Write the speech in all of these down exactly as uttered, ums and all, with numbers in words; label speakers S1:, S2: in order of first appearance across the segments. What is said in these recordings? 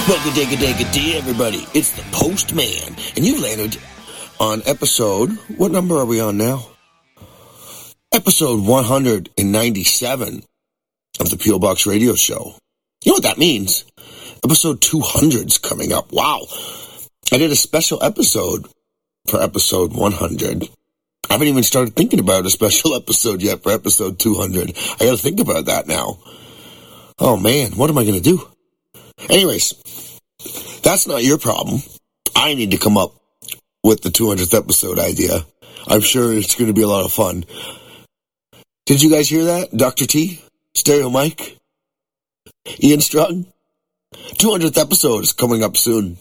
S1: Well, good day, good day, good day, everybody. It's the Postman, and you've landed on episode, what number are we on now? Episode one hundred ninety-seven of the P O Box Radio Show. You know what that means? Episode two hundred's coming up. Wow. I did a special episode for episode one hundred. I haven't even started thinking about a special episode yet for episode two hundred. I gotta think about that now. Oh man, what am I gonna do? Anyways, that's not your problem. I need to come up with the two hundredth episode idea. I'm sure it's going to be a lot of fun. Did you guys hear that? Doctor T? Stereo Mike? Ian Strung? two hundredth episode is coming up soon.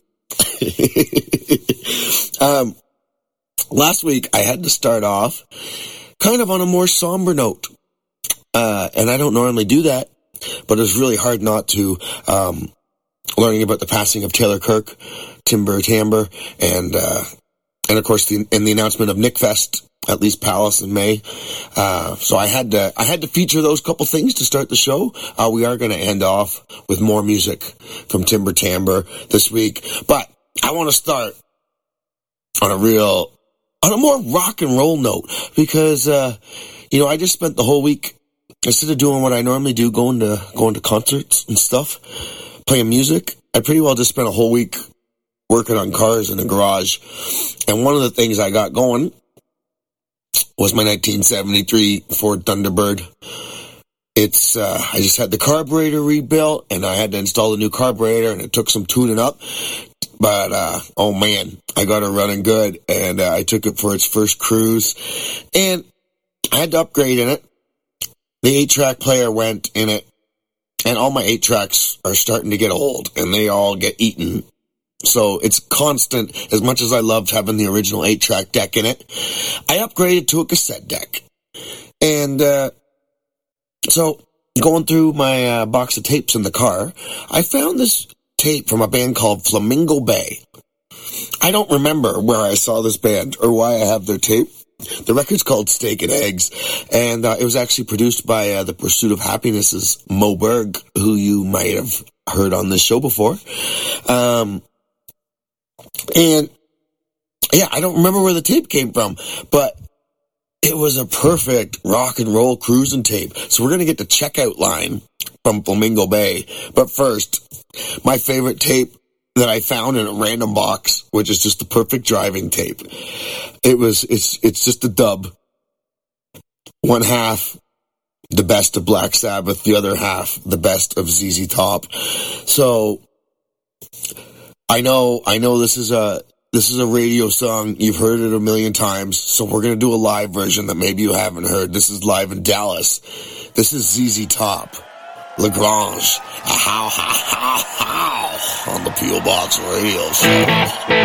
S1: um, last week, I had to start off kind of on a more somber note. Uh, and I don't normally do that, but it's really hard not to. Um, learning about the passing of Taylor Kirk, Timber Timbre, and, uh, and of course the, and the announcement of Nick Fest, at least Palace in May. Uh, so I had to, I had to feature those couple things to start the show. Uh, we are going to end off with more music from Timber Timbre this week, but I want to start on a real, on a more rock and roll note, because, uh, you know, I just spent the whole week, instead of doing what I normally do, going to, going to concerts and stuff, playing music, I pretty well just spent a whole week working on cars in the garage. And one of the things I got going was my nineteen seventy-three Ford Thunderbird. It's, uh, I just had the carburetor rebuilt, and I had to install a new carburetor, and it took some tuning up. But, uh, oh man, I got it running good, and uh, I took it for its first cruise. And I had to upgrade in it. The eight-track player went in it. And all my eight tracks are starting to get old, and they all get eaten. So it's constant. As much as I loved having the original eight track deck in it, I upgraded to a cassette deck. And uh, so going through my uh, box of tapes in the car, I found this tape from a band called Flamingo Bay. I don't remember where I saw this band or why I have their tape. The record's called Steak and Eggs, and uh, it was actually produced by uh, The Pursuit of Happiness's Mo Berg, who you might have heard on this show before. Um, and, yeah, I don't remember where the tape came from, but it was a perfect rock and roll cruising tape. So we're going to get the checkout line from Flamingo Bay. But first, my favorite tape that I found in a random box, which is just the perfect driving tape. It was, it's, it's just a dub. One half, the best of Black Sabbath, the other half, the best of Z Z Top. So, I know, I know this is a, this is a radio song. You've heard it a million times. So we're going to do a live version that maybe you haven't heard. This is live in Dallas. This is Z Z Top. Lagrange, how, how, how, how, on the P O Box Radio Show.